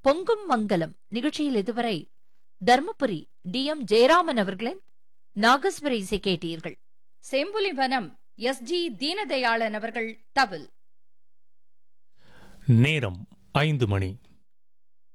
பொங்கும் மங்கலம் நிகழ்ச்சியில் இதுவரை தர்மபுரி டி.எம். ஜெயராமன் அவர்களின் நாகஸ்வர இசை கேட்டீர்கள். செம்புலிவனம் எஸ்.ஜி. தீனதயாளன் அவர்கள் தவில். நேரம் 5 மணி.